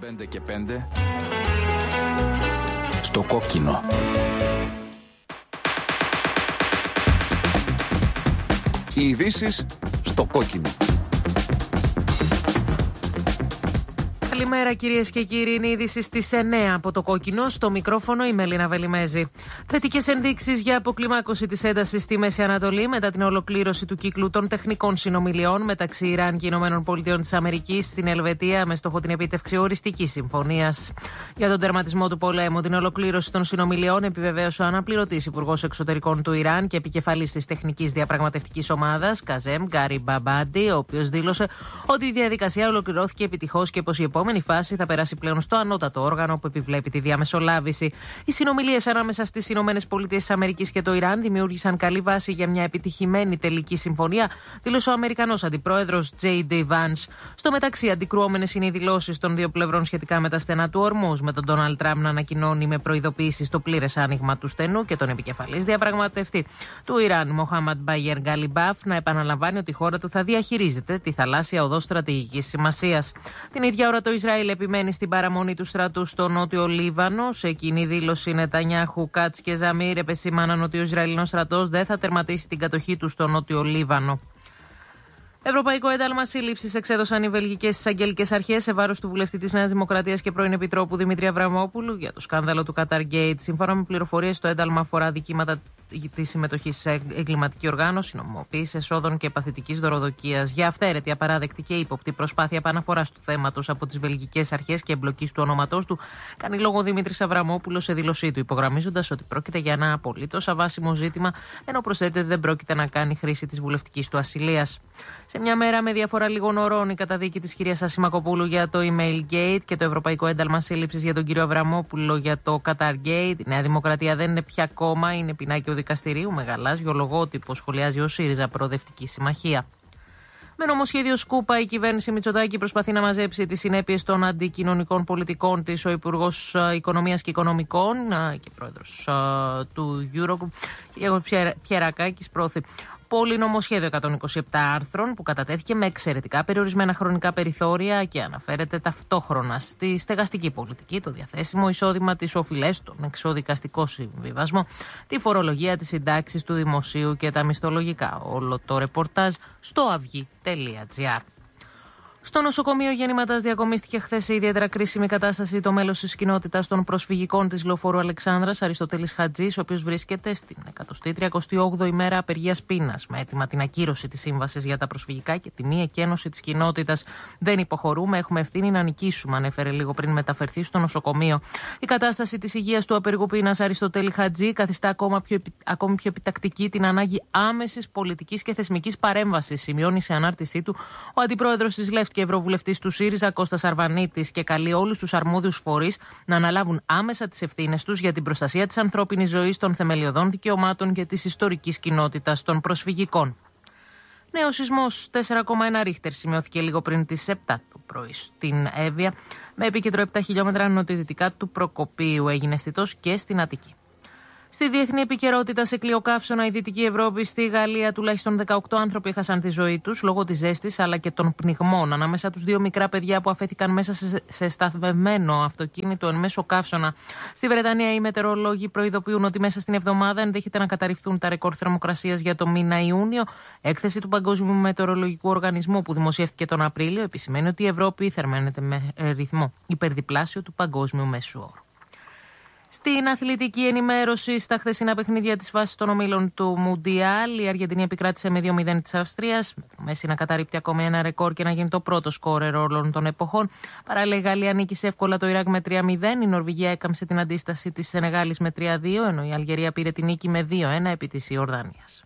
5 και 5 στο κόκκινο. Οι ειδήσεις στο κόκκινο. Καλημέρα κυρίες και κύριοι, είναι η είδηση στις 9 από το κόκκινο. Στο μικρόφωνο η Μελίνα Βελιμέζη. Θετικές ενδείξεις για αποκλιμάκωση της έντασης στη Μέση Ανατολή μετά την ολοκλήρωση του κύκλου των τεχνικών συνομιλιών μεταξύ Ιράν και Ηνωμένων Πολιτειών της Αμερικής στην Ελβετία με στόχο την επίτευξη οριστικής συμφωνίας. Για τον τερματισμό του πολέμου, την ολοκλήρωση των συνομιλιών επιβεβαίωσε ο αναπληρωτής υπουργός εξωτερικών του Ιράν και επικεφαλής της τεχνικής διαπραγματευτικής ομάδας, Καζέμ Γκαριμπαμπάντι, ο οποίος δήλωσε ότι η διαδικασία ολοκληρώθηκε επιτυχώς και πως η επόμενη φάση θα περάσει πλέον στο ανώτατο όργανο που επιβλέπει τη διαμεσολάβηση. Οι συνομιλίες ανάμεσα στις ΗΠΑ και το Ιράν δημιούργησαν καλή βάση για μια επιτυχημένη τελική συμφωνία, δήλωσε ο Αμερικανός αντιπρόεδρος J.D. Vance. Στο μεταξύ, αντικρουόμενες είναι οι δηλώσεις των δύο πλευρών σχετικά με τα στενά του Ορμούζ, με τον Ντόναλντ Τραμπ να ανακοινώνει με προειδοποίησεις το πλήρες άνοιγμα του στενού και τον επικεφαλής διαπραγματευτή του Ιράν, Μοχάμαντ Μπαγέρ Γκαλιμπάφ, να επαναλαμβάνει ότι η χώρα του θα διαχειρίζεται τη θαλάσσια οδό στρατηγικής σημασίας. Την ίδια ώρα, το Ισραήλ επιμένει στην παραμονή του στρατού στο νότιο Λίβανο. Σε κοινή δήλωση, Νετανιάχου, Κάτς και Ζαμίρ επεσήμαναν ότι ο Ισραηλινός στρατός δεν θα τερματίσει την κατοχή του στο νότιο Λίβανο. Ευρωπαϊκό ένταλμα σύλληψης εξέδωσαν οι βελγικές εισαγγελικές αρχές σε βάρος του βουλευτή της Νέας Δημοκρατίας και πρώην επιτρόπου Δημήτρη Αβραμόπουλου για το σκάνδαλο του Qatargate. Σύμφωνα με πληροφορίες, το ένταλμα αφορά δικήματα της συμμετοχής σε εγκληματική οργάνωση, νομιμοποίηση εσόδων και παθητικής δωροδοκίας. Για αυθαίρετη, απαράδεκτη και ύποπτη προσπάθεια επαναφοράς του θέματος από τις βελγικές αρχές και εμπλοκής του ονόματός του, κάνει λόγο ο Δημήτρης Αβραμόπουλος σε δήλωσή του, υπογραμμίζοντας ότι πρόκειται για ένα απολύτως αβάσιμο ζήτημα, ενώ προσθέτει ότι δεν πρόκειται να κάνει χρήση της βουλευτικής του ασυλίας. Σε μια μέρα με διαφορά λίγων ωρών, η καταδίκη της κυρίας Ασημακοπούλου για το Email Gate και το Ευρωπαϊκό Ένταλμα Σύλληψης για τον κύριο Αβραμόπουλο για το Qatargate. Η Νέα Δημοκρατία δεν είναι πια κόμμα, είναι πινάκιο δικαστηρίου με γαλάζιο λογότυπο, σχολιάζει ο ΣΥΡΙΖΑ Προοδευτική Συμμαχία. Με νομοσχέδιο Σκούπα, η κυβέρνηση Μητσοτάκη προσπαθεί να μαζέψει τις συνέπειες των αντικοινωνικών πολιτικών της. Ο Υπουργός Οικονομίας και Οικονομικών και πρόεδρος του Eurogroup, Γιώργος Πιερακάκης, πρόθει πολυνομοσχέδιο 127 άρθρων που κατατέθηκε με εξαιρετικά περιορισμένα χρονικά περιθώρια και αναφέρεται ταυτόχρονα στη στεγαστική πολιτική, το διαθέσιμο εισόδημα, τις οφειλές, τον εξοδικαστικό συμβιβασμό, τη φορολογία, τις συντάξεις του δημοσίου και τα μισθολογικά. Όλο το ρεπορτάζ στο avygi.gr. Στο νοσοκομείο Γεννηματάς διακομίστηκε χθες σε ιδιαίτερα κρίσιμη κατάσταση το μέλος της κοινότητας των προσφυγικών της Λεωφόρου Αλεξάνδρας, Αριστοτέλης Χατζής, ο οποίος βρίσκεται στην 138η ημέρα απεργίας πείνας, με αίτημα την ακύρωση της σύμβασης για τα προσφυγικά και τη μη εκένωση της κοινότητας. Δεν υποχωρούμε, έχουμε ευθύνη να νικήσουμε, ανέφερε λίγο πριν μεταφερθεί στο νοσοκομείο. Η κατάσταση της υγείας του απεργού πείνας Αριστοτέλη Χατζή καθιστά ακόμη πιο επιτακτική την ανάγκη άμεσης πολιτικής και θεσμικής παρέμβασης, σημειώνει σε ανάρτησή του ο αντιπρόεδρος της ΛΕΦΤ και ευρωβουλευτής του ΣΥΡΙΖΑ Κώστας Αρβανίτης και καλεί όλους τους αρμόδιους φορείς να αναλάβουν άμεσα τις ευθύνες τους για την προστασία της ανθρώπινης ζωής, των θεμελιωδών δικαιωμάτων και της ιστορικής κοινότητας των προσφυγικών. Νέος σεισμός 4,1 ρίχτερ σημειώθηκε λίγο πριν τις 7 το πρωί στην Εύβοια, με επίκεντρο 7 χιλιόμετρα νοτιοδυτικά του Προκοπίου. Έγινε αισθητός και στην Αττική. Στη διεθνή επικαιρότητα, σε κλειοκαύσωνα η Δυτική Ευρώπη, στη Γαλλία, τουλάχιστον 18 άνθρωποι έχασαν τη ζωή τους λόγω της ζέστης αλλά και των πνιγμών. Ανάμεσα τους δύο μικρά παιδιά που αφέθηκαν μέσα σε σταθμευμένο αυτοκίνητο εν μέσω καύσωνα. Στη Βρετανία, οι μετεωρολόγοι προειδοποιούν ότι μέσα στην εβδομάδα ενδέχεται να καταρριφθούν τα ρεκόρ θερμοκρασίας για το μήνα Ιούνιο. Έκθεση του Παγκόσμιου Μετεωρολογικού Οργανισμού που δημοσιεύτηκε τον Απρίλιο επισημαίνει ότι η Ευρώπη θερμαίνεται με ρυθμό υπερδιπλάσιο του παγκόσμιου μέσου όρου. Στην αθλητική ενημέρωση, στα χθεσινά παιχνίδια της φάσης των ομίλων του Μουντιάλ, η Αργεντινή επικράτησε με 2-0 της Αυστρίας, με το Μέση να καταρρίπτει ακόμη ένα ρεκόρ και να γίνει το πρώτο σκόρερ όλων των εποχών. Παράλληλα, η Γαλλία νίκησε εύκολα το Ιράκ με 3-0, η Νορβηγία έκαμψε την αντίσταση της Σενεγάλης με 3-2, ενώ η Αλγερία πήρε την νίκη με 2-1 επί της Ιορδανίας.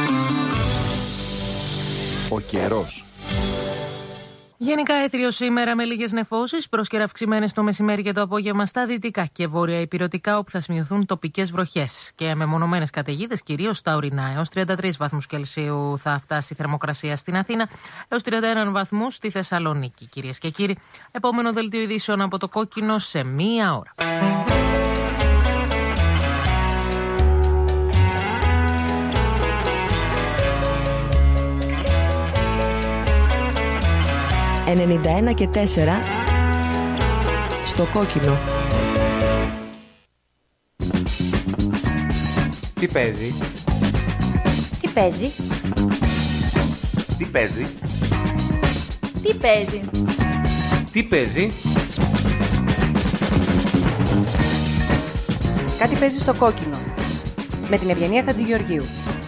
Ο καιρός. Γενικά έθριο σήμερα με λίγες νεφώσεις, πρόσκαιρα αυξημένες το μεσημέρι και το απόγευμα στα δυτικά και βόρεια ηπειρωτικά, όπου θα σημειωθούν τοπικές βροχές και μεμονωμένες καταιγίδες, κυρίως στα ορεινά. Έως 33 βαθμούς Κελσίου θα φτάσει η θερμοκρασία στην Αθήνα, έως 31 βαθμούς στη Θεσσαλονίκη. Κυρίες και κύριοι, επόμενο δελτίο ειδήσεων από το κόκκινο σε μία ώρα. 91 και 4 στο κόκκινο. Τι παίζει? Τι παίζει? Τι παίζει? Τι παίζει? Τι παίζει? Κάτι παίζει στο κόκκινο. Με την Ευγενία Χατζηγεωργίου.